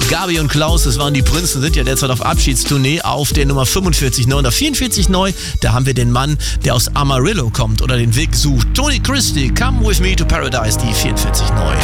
Gabi und Klaus, das waren die Prinzen, sind ja derzeit auf Abschiedstournee auf der Nummer 45 neu. Und auf 44 neu, da haben wir den Mann, der aus Amarillo kommt oder den Weg sucht. Tony Christie, Come With Me to Paradise, die 44 neu.